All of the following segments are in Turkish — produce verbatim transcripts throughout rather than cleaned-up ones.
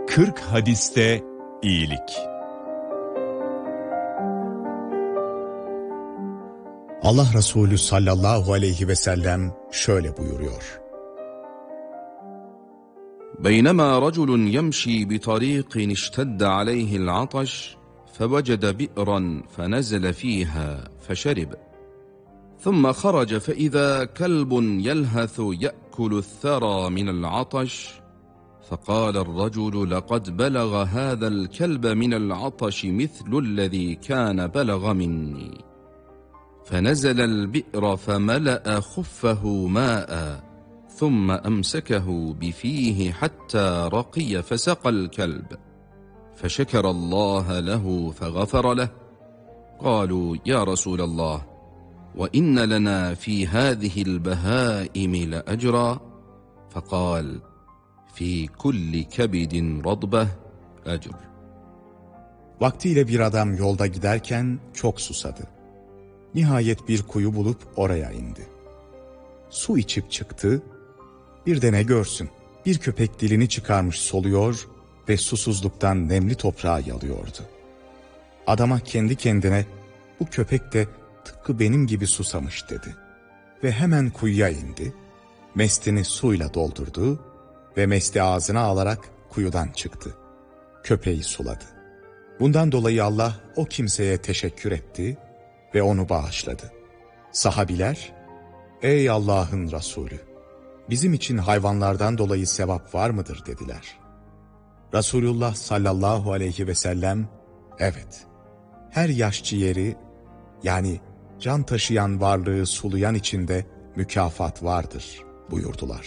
kırk hadiste iyilik. Allah Resulü sallallahu aleyhi ve sellem şöyle buyuruyor. بينما رجل يمشي بطريق اشتد عليه العطش فوجد بئرا فنزل فيها فشرب ثم خرج فإذا كلب يلهث يأكل الثرى من العطش فقال الرجل لقد بلغ هذا الكلب من العطش مثل الذي كان بلغ مني فنزل البئر فملأ خفه ماء ثم أمسكه بفيه حتى رقي فسقى الكلب فشكر الله له فغفر له قالوا يا رسول الله وإن لنا في هذه البهائم لأجرا فقال في كل كبد رطبة أجر. Vaktiyle bir adam yolda giderken çok susadı. Nihayet bir kuyu bulup oraya indi. Su içip çıktı, bir de ne görsün, bir köpek dilini çıkarmış soluyor ve susuzluktan nemli toprağı yalıyordu. Adama kendi kendine, bu köpek de tıpkı benim gibi susamış dedi. Ve hemen kuyuya indi, mestini suyla doldurdu ve mesti ağzına alarak kuyudan çıktı. Köpeği suladı. Bundan dolayı Allah o kimseye teşekkür etti ve onu bağışladı. Sahabiler, ey Allah'ın Resulü, bizim için hayvanlardan dolayı sevap var mıdır dediler. Resulullah sallallahu aleyhi ve sellem, evet, her yaş ciğeri, yani can taşıyan varlığı sulayan içinde mükafat vardır buyurdular.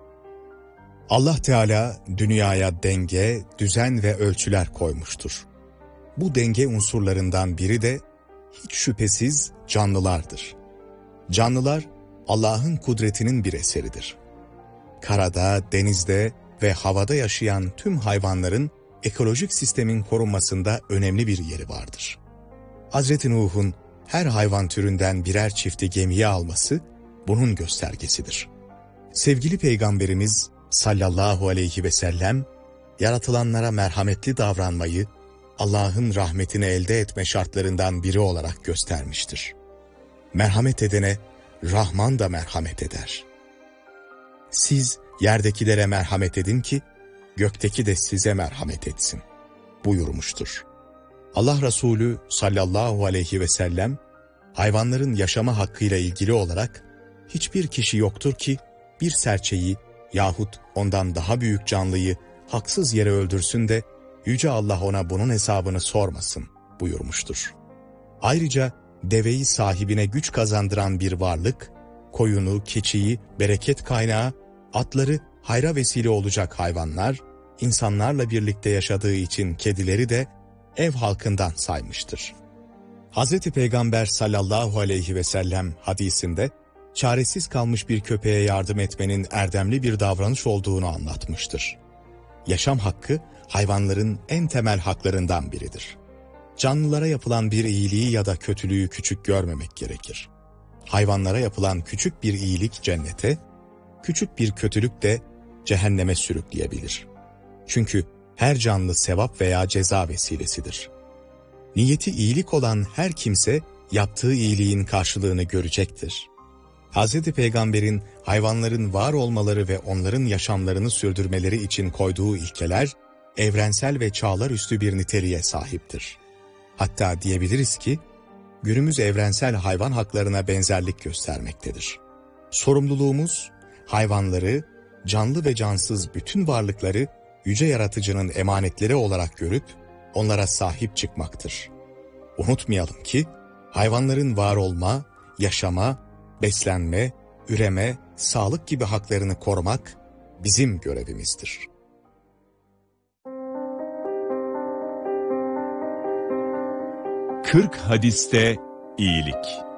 Allah Teala dünyaya denge, düzen ve ölçüler koymuştur. Bu denge unsurlarından biri de hiç şüphesiz canlılardır. Canlılar Allah'ın kudretinin bir eseridir. Karada, denizde ve havada yaşayan tüm hayvanların ekolojik sistemin korunmasında önemli bir yeri vardır. Hazreti Nuh'un her hayvan türünden birer çifti gemiye alması bunun göstergesidir. Sevgili Peygamberimiz sallallahu aleyhi ve sellem, yaratılanlara merhametli davranmayı Allah'ın rahmetini elde etme şartlarından biri olarak göstermiştir. Merhamet edene Rahman da merhamet eder. Siz yerdekilere merhamet edin ki gökteki de size merhamet etsin buyurmuştur. Allah Resulü sallallahu aleyhi ve sellem hayvanların yaşama hakkıyla ilgili olarak hiçbir kişi yoktur ki bir serçeyi yahut ondan daha büyük canlıyı haksız yere öldürsün de Yüce Allah ona bunun hesabını sormasın buyurmuştur. Ayrıca deveyi sahibine güç kazandıran bir varlık, koyunu, keçiyi bereket kaynağı, atları hayra vesile olacak hayvanlar, insanlarla birlikte yaşadığı için kedileri de ev halkından saymıştır. Hazreti Peygamber sallallahu aleyhi ve sellem hadisinde çaresiz kalmış bir köpeğe yardım etmenin erdemli bir davranış olduğunu anlatmıştır. Yaşam hakkı hayvanların en temel haklarından biridir. Canlılara yapılan bir iyiliği ya da kötülüğü küçük görmemek gerekir. Hayvanlara yapılan küçük bir iyilik cennete, küçük bir kötülük de cehenneme sürükleyebilir. Çünkü her canlı sevap veya ceza vesilesidir. Niyeti iyilik olan her kimse yaptığı iyiliğin karşılığını görecektir. Hazreti Peygamber'in hayvanların var olmaları ve onların yaşamlarını sürdürmeleri için koyduğu ilkeler, evrensel ve çağlar üstü bir niteliğe sahiptir. Hatta diyebiliriz ki, günümüz evrensel hayvan haklarına benzerlik göstermektedir. Sorumluluğumuz, hayvanları, canlı ve cansız bütün varlıkları Yüce Yaratıcı'nın emanetleri olarak görüp, onlara sahip çıkmaktır. Unutmayalım ki, hayvanların var olma, yaşama, beslenme, üreme, sağlık gibi haklarını korumak bizim görevimizdir. kırk hadiste iyilik.